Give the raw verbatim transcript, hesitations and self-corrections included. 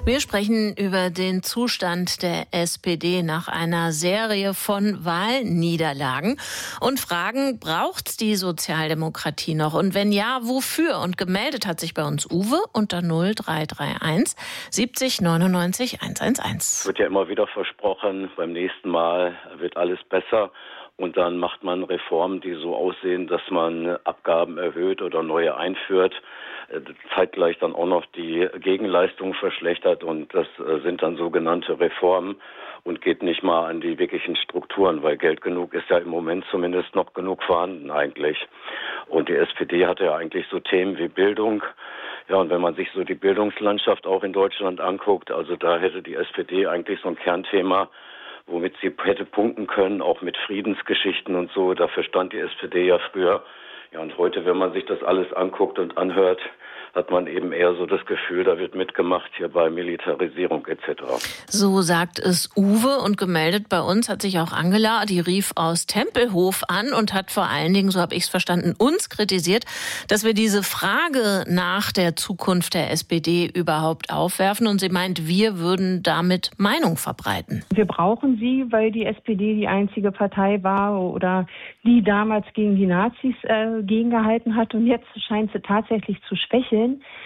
Wir sprechen über den Zustand der S P D nach einer Serie von Wahlniederlagen und fragen, braucht's die Sozialdemokratie noch? Und wenn ja, wofür? Und gemeldet hat sich bei uns Uwe unter null drei drei eins siebzig neunundneunzig hundertelf. Es wird ja immer wieder versprochen, beim nächsten Mal wird alles besser. Und dann macht man Reformen, die so aussehen, dass man Abgaben erhöht oder neue einführt, zeitgleich dann auch noch die Gegenleistung verschlechtert. Und das sind dann sogenannte Reformen und geht nicht mal an die wirklichen Strukturen, weil Geld genug ist ja im Moment zumindest noch genug vorhanden eigentlich. Und die S P D hatte ja eigentlich so Themen wie Bildung. Ja, und wenn man sich so die Bildungslandschaft auch in Deutschland anguckt, also da hätte die S P D eigentlich so ein Kernthema, womit sie hätte punkten können, auch mit Friedensgeschichten und so. Dafür stand die S P D ja früher. Ja, und heute, wenn man sich das alles anguckt und anhört, hat man eben eher so das Gefühl, da wird mitgemacht hier bei Militarisierung et cetera. So sagt es Uwe, und gemeldet bei uns hat sich auch Angela, die rief aus Tempelhof an und hat vor allen Dingen, so habe ich es verstanden, uns kritisiert, dass wir diese Frage nach der Zukunft der S P D überhaupt aufwerfen, und sie meint, wir würden damit Meinung verbreiten. Wir brauchen sie, weil die S P D die einzige Partei war oder die damals gegen die Nazis äh, gegengehalten hat, und jetzt scheint sie tatsächlich zu schwächeln.